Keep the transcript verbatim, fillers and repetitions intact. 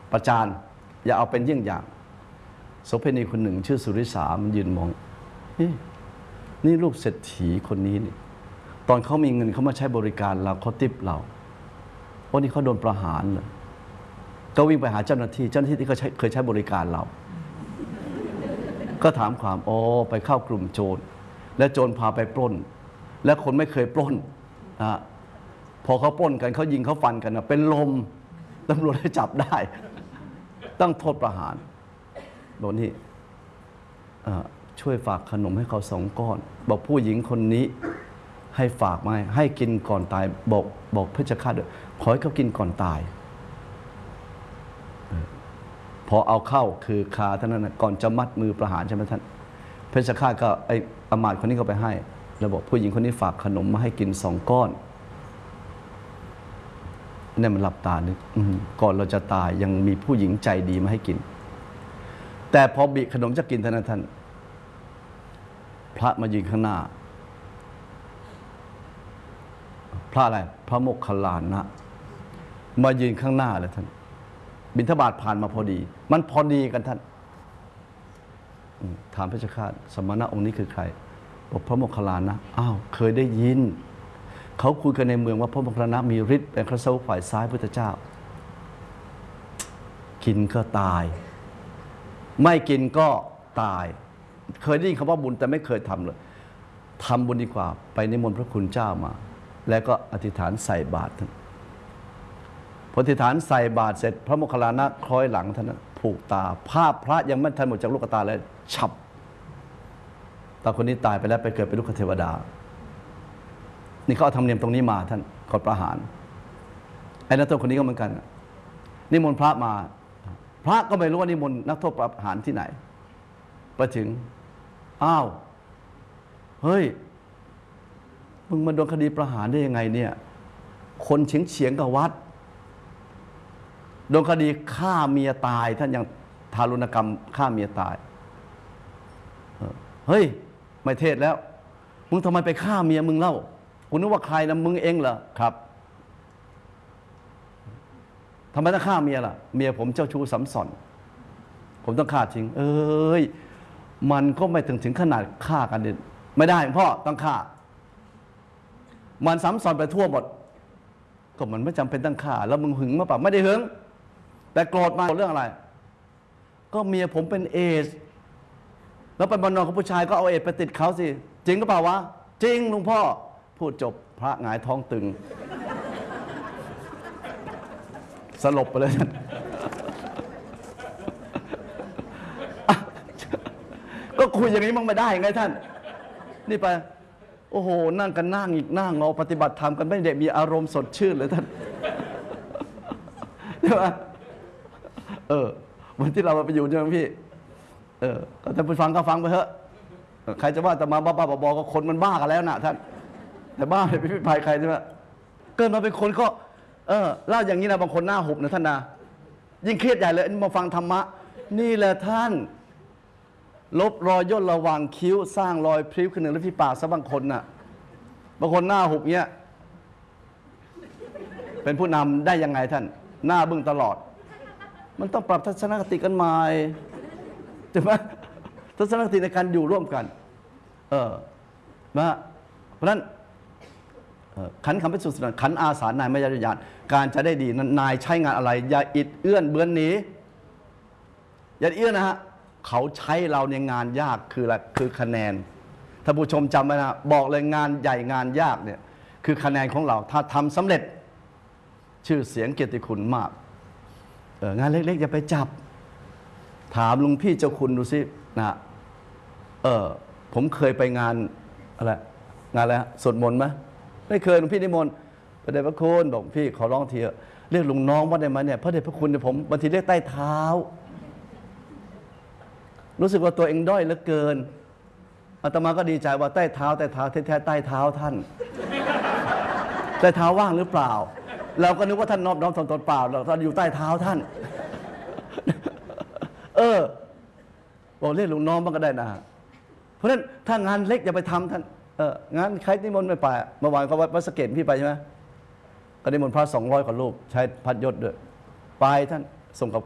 ประจานอย่าเอาเป็นเยี่ยงอย่างโสเภณีคนหนึ่งชื่อสุริสามันยืนมองนี่ลูกเศรษฐีคนนี้นี่ตอนเขามีเงินเขามาใช้บริการเราเขาติปเราวันนี้เขาโดนประหารเลยก็วิ่งไปหาเจ้าหน้าที่เจ้าหน้าที่ที่เขาเคยใช้บริการเราก็ถามความอ๋อไปเข้ากลุ่มโจรและโจรพาไปปล้นและคนไม่เคยปล้นนะพอเขาปล้นกันเขายิงเขาฟันกันนะเป็นลมตำรวจให้จับได้ต้องโทษประหารโดนที่ช่วยฝากขนมให้เขาสองก้อนบอกผู้หญิงคนนี้ให้ฝากมาให้กินก่อนตายบอกบอกเพชฌฆาตด้วยขอให้เขากินก่อนตายพอเอาเข้าคือคาท่านนั้นก่อนจะมัดมือประหารใช่ไหมท่านเพชฌฆาตก็ไอ้อมาตย์คนนี้ก็ไปให้แล้วบอกผู้หญิงคนนี้ฝากขนมมาให้กินสองก้อนเนี่ยมันหลับตานึกก่อนเราจะตายยังมีผู้หญิงใจดีมาให้กินแต่พอบิขนมจะกินท่านท่านพระมายืนข้างหน้าพระอะไรพระโมคคัลลานะมายืนข้างหน้าเลยท่านบิณฑบาตผ่านมาพอดีมันพอดีกันท่านถามพระเจ้าข้าสมณะองค์นี้คือใครบอกพระโมคคัลลานะอ้าวเคยได้ยินเขาคุยกันในเมืองว่าพระโมคคัลลานะมีฤทธิ์เป็นพระสาวกฝ่ายซ้ายพุทธเจ้ากินก็ตายไม่กินก็ตายเคยได้ยินคำว่าบุญแต่ไม่เคยทำเลยทำบุญดีกว่าไปนิมนต์พระคุณเจ้ามาแล้วก็อธิษฐานใส่บาตรท่านพออธิษฐานใส่บาตรเสร็จพระโมคคัลลานะคล้อยหลังท่านผูกตาภาพพระยังไม่ทันหมดจากลูกตาเลยฉับตาคนนี้ตายไปแล้วไปเกิดเป็นลูกเทวดานี่เขาเอาธรรมเนียมตรงนี้มาท่านก่อนประหารไอ้นักโทษคนนี้ก็เหมือนกันนิมนต์พระมาพระก็ไม่รู้ว่านิมนต์นักโทษประหารที่ไหนไปถึงอ้าวเฮ้ยมึงมาโดนคดีประหารได้ยังไงเนี่ยคนเฉียงเฉียงกับวัดโดนคดีฆ่าเมียตายท่านยังทารุณกรรมฆ่าเมียตายเฮ้ยไม่เทศแล้วมึงทำไมไปฆ่าเมียมึงเล่ากูนึกว่าใครนะมึงเองเหรอครับทำไมต้องฆ่าเมียล่ะเมียผมเจ้าชู้สัมสอนผมต้องฆ่าทิ้งเอ้ยมันก็ไม่ถึงถึงขนาดฆ่ากันเด็ดไม่ได้พ่อต้องฆ่ามันซ้ำซ้อนไปทั่วหมดก็มันไม่จำเป็นต้องฆ่าแล้วมึงหึงมาเปล่าไม่ได้หึงแต่โกรธมาเรื่องอะไรก็เมียผมเป็นเอสแล้วไปบนนอนกับผู้ชายก็เอาเอสไปติดเขาสิจริงก็เปล่าวะจริงลุงพ่อพูดจบพระหงายท้องตึงสลบไปเลยท่านก็คุยอย่างนี้มันไม่ได้ไงท่านนี่ไปโอ้โหนั่งกันนั่งอีกนั่งเราปฏิบัติธรรมกันไม่ได้มีอารมณ์สดชื่นเลยท่านใช่ไหมเออวันที่เราไปอยู่ใช่ไหมพี่เออก็ท่านผู้ฟังก็ฟังไปเถอะใครจะว่าแต่มาบ้าๆบอๆก็คนมันบ้ากันแล้วนะท่านแต่บ้าไม่พิพายใครใช่ไหมเกิดมาเป็นคนก็เออเล่าอย่างนี้นะบางคนหน้าหุบนะท่านนะยิ่งเครียดใหญ่เลยมาฟังธรรมะนี่แหละท่านลบรอยย่นระหว่างคิ้วสร้างรอยพริ้วขึ้นหนึ่งแล้วที่ปากซะบางคนน่ะบางคนหน้าหุบเงี้ยเป็นผู้นำได้ยังไงท่านหน้าบึ้งตลอดมันต้องปรับทัศนคติกันใหม่ใช่ไหมทัศนคติในการอยู่ร่วมกันเออนะเพราะฉะนั้นขันคำพิสุทธิ์ขันอาสานายไม่ยญาณการจะได้ดีนั้นนายใช้งานอะไรอย่าอิดเอื้อนเบื้อนหนีอย่าเอื้อนนะฮะเขาใช้เราในงานยากคืออะไรคือคะแนนท่านผู้ชมจำไว้นะบอกเลยงานใหญ่งานยากเนี่ยคือคะแนนของเราถ้าทำสำเร็จชื่อเสียงเกียรติคุณมากเอองานเล็กๆอย่าไปจับถามลุงพี่เจ้าคุณดูสินะเออผมเคยไปงานอะไรงานอะไรสวดมนต์ไหมไม่เคยลุงพี่นิมนต์พระเดชพระคุณบอกพี่ขอร้องทีเรียกลุงน้องว่าได้ไหมเนี่ยพระเดชพระคุณเนี่ยผมบางทีเรียกใต้เท้ารู้สึกว่าตัวเองด้อยเหลือเกินอาตมาก็ดีใจว่าใต้เท้าใต้เท้าแท้ๆใต้เท้าท่านใต้เท้าว่างหรือเปล่าเราก็นึกว่าท่านนอบน้อมถ่อมตนเปล่าเราตอนอยู่ใต้เท้าท่านเออบอกเรียกลุงน้องมันก็ได้นะเพราะฉะนั้นถ้างานเล็กอย่าไปทำท่านเอองานใครนิมนต์ไม่ไปเมื่อวานเขาวัดสะเกดพี่ไปใช่ไหมก็นิมนต์พระสองร้อยกว่ารูปใช้พัดยศด้วยไปท่านส่งกับ